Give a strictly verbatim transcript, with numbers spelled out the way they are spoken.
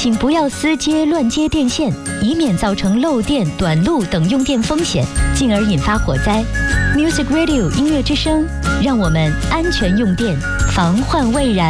请不要私接乱接电线，以免造成漏电、短路等用电风险，进而引发火灾。Music Radio 音乐之声，让我们安全用电，防患未然。